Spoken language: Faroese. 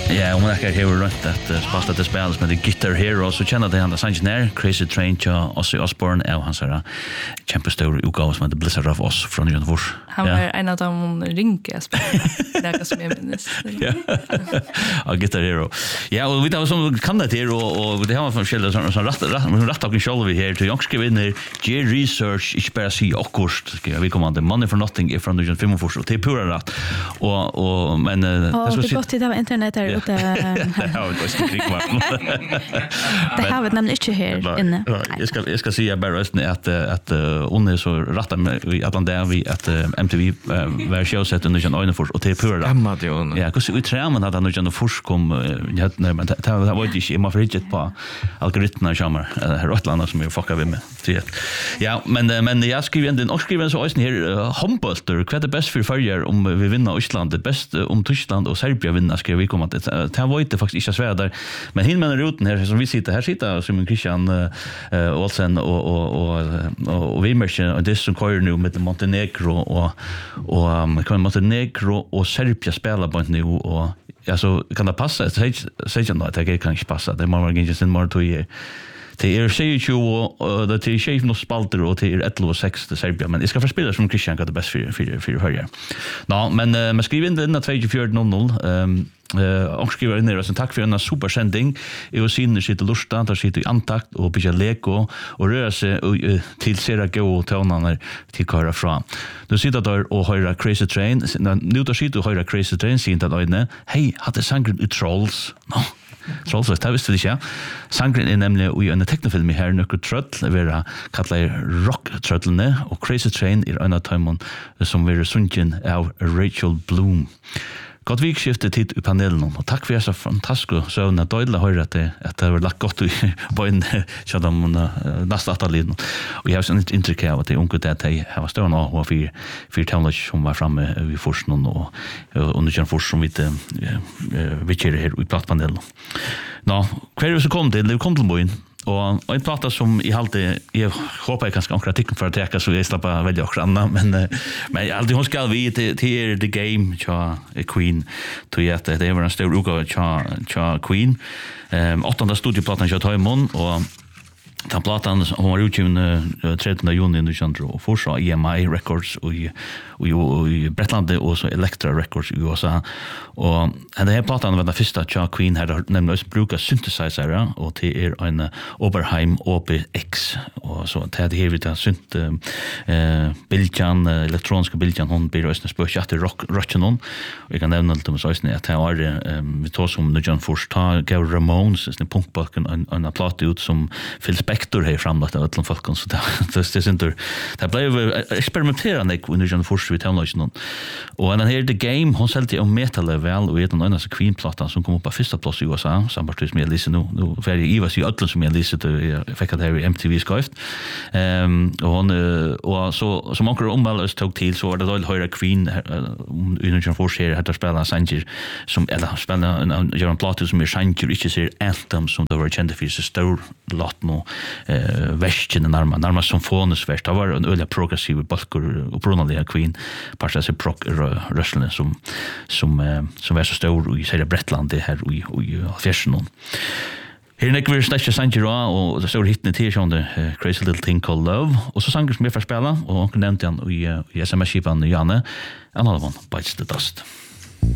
Ja, om jag har runt att spasta det spelet med Guitar Hero så känner det han sanns när Crazy Train till Ozzy Osbourne och hans här kämpestor utgåva som heter Blizzard of Oz från Göteborg. Han var en av de ringa spelare som jag minns. Ja, Guitar Hero. Ja, och vi tar som kan det här och det har man från skilda som rätt och själv här till jag skriver in J Research ich bara se akkurst. Vi kommer det Money for Nothing är från 2005 och det är pura rätt. Och men det ska gott det var internet där ute. Ja, det ska krig var. Det har vi nämligen inte här inne. Jag ska säga bara att hon så rätta med att där vi att MTV var showset under Jan Öjnefors och det är pura. Ja, hur så uträmmen att han Jan Öjnefors kom när man det var inte i man förrigt på algoritmerna kommer här Rottland som jag fuckar vi med. Ja, men jag skriver så ösn här Humboldt vad är bäst för förger om vi vinner Island det bäst om Tyskland och Serbien vinner ska vi komma att det var inte faktiskt inte svär där men hinner roten här som vi sitter som Christian Olsen och vi märker och det som kör nu med Montenegro och kan Montenegro och Serbien spela på nu och alltså kan det passa säg inte att det kan inte passa det måste man inte mer till det 26 och det är chef och spalter och det är 11-6 till Serbien men jag ska förspela som Christian kan det bäst för höra. Ja, men man skriver in den 2400 och skriver in det så tack för en supersändning. Jag syns sitter lusta där sitter i antakt och bygga leko och röra sig till sera gå tonarna till köra fram. Du sitter där och höra Crazy Train nu då sitter du höra Crazy Train sin där inne. Hej, hade sangren ut Trolls. Trolls det visste du inte. Sangren är nämligen i en tecknefilm här nöker tröll vara kallar rock tröllne och Crazy Train är en av timon som vill sjungen av Rachel Bloom. Gott vikskifte tid i panelen och tack för så fantastiskt så när dåligt höra att det var lagt gott på en så de nästa attaliden och jag har sånt intryck av att det onkel det här var stående och för tonlage som var framme vid forskningen och under den forskning som vi kör här i plattpanelen. Nå, kvar så kom det kom till boen och en platta som i alltid jag hoppas jag kan skapa artikeln för att täcka så jag slipper välja också andra men alltid hon ska vi till the game cha Queen till att det var en stor utgåva cha Queen 8:e studioplattan jag tar imorgon och den plattan hon var utgiven 13 juni 1904 så EMI Records i Bretland och så Elektra Records i USA och den här plattan var den första Cha Queen hade nämligen brukat synthesizer och det är en Oberheim OPX och så det här vi tar synt bildjan elektroniska bildjan hon blir ösnes på chatte rocken och jag kan nämna lite om så att det är vi tar som nu John Forsta Gav Ramones en punkbalken en platta ut som Phil Spector har framlagt av alla folk så det inte det blev experimenterande under John Forsta vid tonlagen och den här The Game hon sålde om metal väl och en annan Queen-plattan som kom upp på första plats i USA samtidigt med Lisa nu för i var ju alla som jag Lisa jag fick det här i MTV skrift och hon och så som onkel omväl tog till så var det då höra Queen under John Forsta hade spelat Sanger som eller spela en platta som är Sanger inte ser anthem som det var kända för så stor låt nu västen närmast symfonisk väst det var en öliga progressiv balkor och pronaliga Queen passar sig rösten som var så stor i säga Bretland det här i fjärsen här är vi snäcka Sanjira och det står hitten till som Crazy Little Thing Called Love och så sanger som vi får spela och onkel nämnde han i SMS-skipan Janne en annan one Bites the Dust.